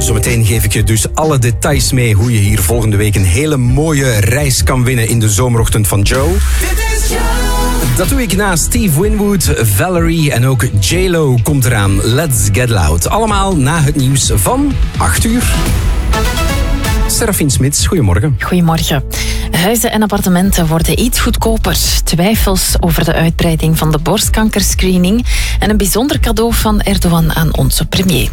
Zometeen geef ik je dus alle details mee hoe je hier volgende week een hele mooie reis kan winnen in de zomerochtend van Joe. Dat doe ik na Steve Winwood, Valerie en ook J-Lo komt eraan. Let's Get Loud. Allemaal na het nieuws van 8 uur. Serafien Smits, goedemorgen. Goedemorgen. Huizen en appartementen worden iets goedkoper. Twijfels over de uitbreiding van de borstkankerscreening en een bijzonder cadeau van Erdogan aan onze premier.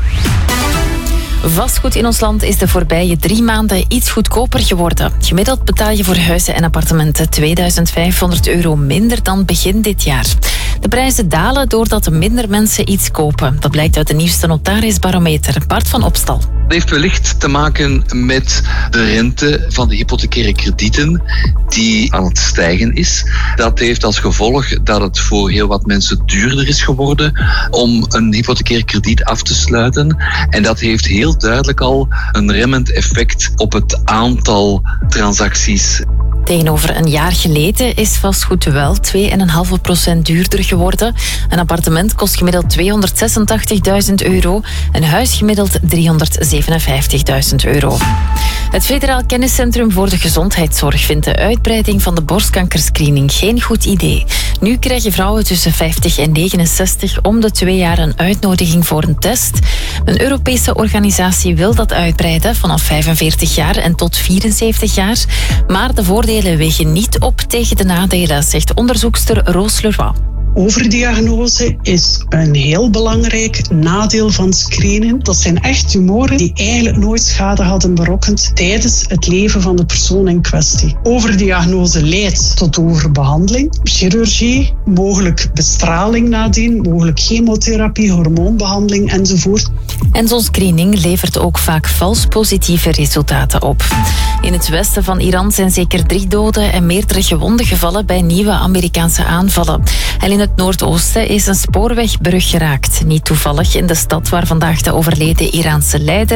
Vastgoed in ons land is de voorbije 3 maanden iets goedkoper geworden. Gemiddeld betaal je voor huizen en appartementen €2500 minder dan begin dit jaar. De prijzen dalen doordat minder mensen iets kopen. Dat blijkt uit de nieuwste notarisbarometer. Bart van Opstal. Het heeft wellicht te maken met de rente van de hypothecaire kredieten die aan het stijgen is. Dat heeft als gevolg dat het voor heel wat mensen duurder is geworden om een hypothecair krediet af te sluiten. En dat heeft heel duidelijk al een remmend effect op het aantal transacties. Tegenover een jaar geleden is vastgoed wel 2,5% duurder geworden. Een appartement kost gemiddeld €286.000. Een huis gemiddeld €357.000. Het Federaal Kenniscentrum voor de Gezondheidszorg vindt de uitbreiding van de borstkankerscreening geen goed idee. Nu krijgen vrouwen tussen 50 en 69 om de 2 jaar een uitnodiging voor een test. Een Europese organisatie wil dat uitbreiden vanaf 45 jaar en tot 74 jaar. Maar de voordelen wegen niet op tegen de nadelen, zegt onderzoekster Roos Leroy. Overdiagnose is een heel belangrijk nadeel van screenen. Dat zijn echt tumoren die eigenlijk nooit schade hadden berokkend tijdens het leven van de persoon in kwestie. Overdiagnose leidt tot overbehandeling, chirurgie, mogelijk bestraling nadien, mogelijk chemotherapie, hormoonbehandeling enzovoort. En zo'n screening levert ook vaak vals positieve resultaten op. In het westen van Iran zijn zeker 3 doden en meerdere gewonden gevallen bij nieuwe Amerikaanse aanvallen. En in het noordoosten is een spoorwegbrug geraakt. Niet toevallig in de stad waar vandaag de overleden Iraanse leider